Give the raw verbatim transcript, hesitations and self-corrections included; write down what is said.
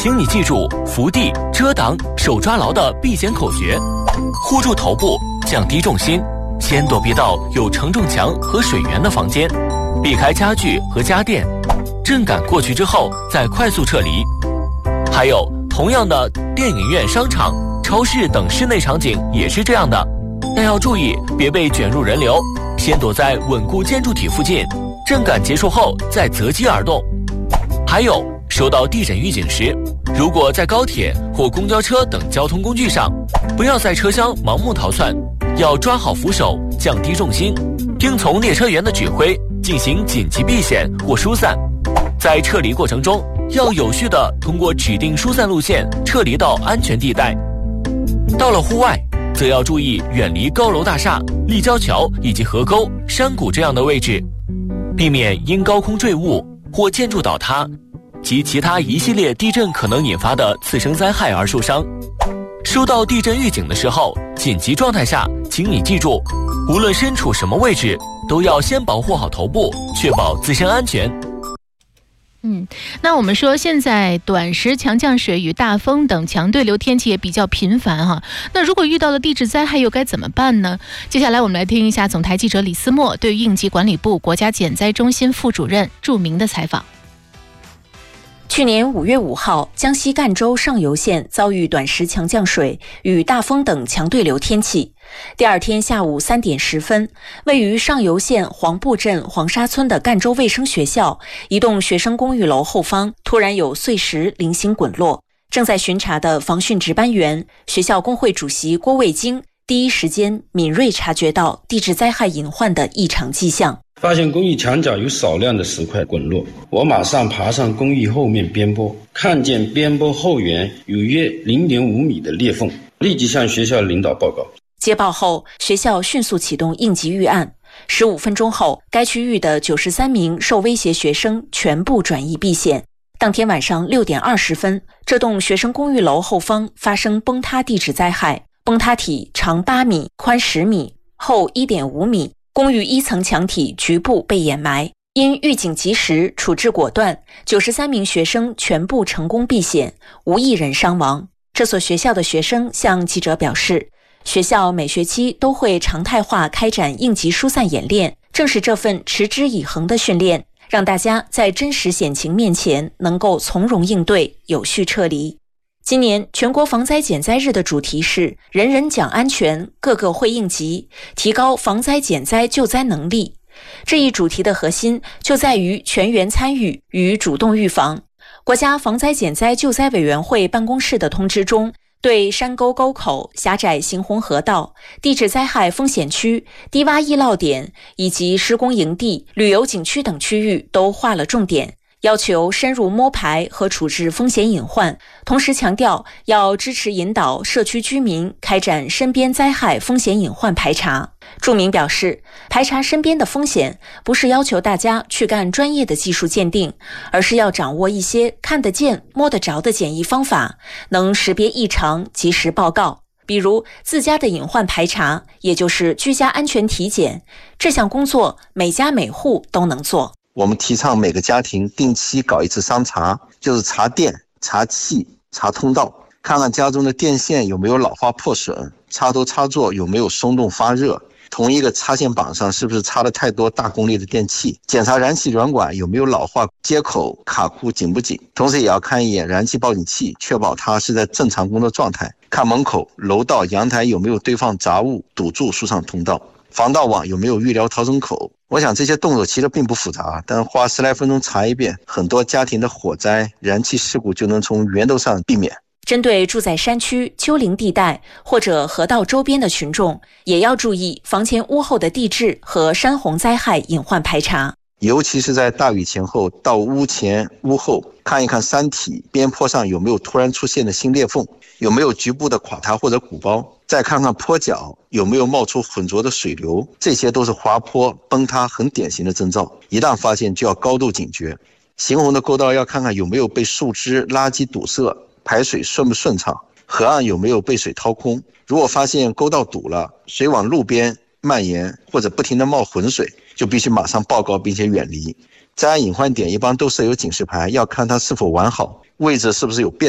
请你记住伏地、遮挡、手抓牢的避险口诀，护住头部，降低重心，先躲避到有承重墙和水源的房间，避开家具和家电，震感过去之后再快速撤离。还有同样的，电影院、商场、超市等室内场景也是这样的，但要注意别被卷入人流，先躲在稳固建筑体附近，震感结束后再择机而动。还有，收到地震预警时，如果在高铁或公交车等交通工具上，不要在车厢盲目逃窜，要抓好扶手，降低重心，听从列车员的指挥进行紧急避险或疏散。在撤离过程中，要有序地通过指定疏散路线撤离到安全地带。到了户外，则要注意远离高楼大厦、立交桥以及河沟、山谷这样的位置，避免因高空坠物或建筑倒塌及其他一系列地震可能引发的次生灾害而受伤。收到地震预警的时候，紧急状态下，请你记住，无论身处什么位置，都要先保护好头部，确保自身安全。 嗯，那我们说现在短时强降水与大风等强对流天气也比较频繁哈。那如果遇到了地质灾害又该怎么办呢？接下来我们来听一下总台记者李思墨对应急管理部国家减灾中心副主任祝明的采访。 去年五月五号，江西赣州上游县遭遇短时强降水与大风等强对流天气。第二天下午三点十分，位于上游县黄埠镇黄沙村的赣州卫生学校一栋学生公寓楼后方突然有碎石零星滚落。正在巡查的防汛值班员、学校工会主席郭卫京第一时间敏锐察觉到地质灾害隐患的异常迹象。 发现公寓墙角有少量的石块滚落，我马上爬上公寓后面边坡，看见边坡后缘有约 零点五米的裂缝，立即向学校领导报告。 接报后，学校迅速启动应急预案。十五分钟后，该区域的九十三名受威胁学生全部转移避险。当天晚上六点二十分，这栋学生公寓楼后方发生崩塌地质灾害，崩塌体长八米，宽十米，厚 一点五米。公寓一层墙体局部被掩埋，因预警及时，处置果断，九十三名学生全部成功避险，无一人伤亡。这所学校的学生向记者表示，学校每学期都会常态化开展应急疏散演练，正是这份持之以恒的训练，让大家在真实险情面前能够从容应对，有序撤离。今年全国防灾减灾日的主题是人人讲安全，个个会应急，提高防灾减灾救灾能力。这一主题的核心就在于全员参与与主动预防。国家防灾减灾救灾委员会办公室的通知中，对山沟沟口、狭窄行洪河道、地质灾害风险区、低洼易涝点以及施工营地、旅游景区等区域都划了重点，要求深入摸排和处置风险隐患，同时强调要支持引导社区居民开展身边灾害风险隐患排查。祝明表示，排查身边的风险不是要求大家去干专业的技术鉴定，而是要掌握一些看得见摸得着的简易方法，能识别异常及时报告。比如自家的隐患排查，也就是居家安全体检，这项工作每家每户都能做。 我们提倡每个家庭定期搞一次商查，就是查电、查气、查通道，看看家中的电线有没有老化破损，插头插座有没有松动发热，同一个插线板上是不是插了太多大功率的电器，检查燃气软管有没有老化接口卡库紧不紧，同时也要看一眼燃气报警器，确保它是在正常工作状态，看门口、楼道、阳台有没有堆放杂物堵住疏散通道，防盗网有没有预留逃生口。我想这些动作其实并不复杂，但花十来分钟查一遍，很多家庭的火灾、燃气事故就能从源头上避免。 针对住在山区、丘陵地带或者河道周边的群众，也要注意房前屋后的地质和山洪灾害隐患排查。 尤其是在大雨前后，到屋前屋后看一看山体边坡上有没有突然出现的新裂缝，有没有局部的垮塌或者鼓包，再看看坡脚有没有冒出浑浊的水流，这些都是滑坡崩塌很典型的征兆，一旦发现就要高度警觉。行洪的沟道要看看有没有被树枝、垃圾堵塞，排水顺不顺畅，河岸有没有被水掏空。如果发现沟道堵了，水往路边蔓延或者不停地冒浑水，就必须马上报告并且远离。灾害隐患点一般都设有警示牌，要看它是否完好，位置是不是有变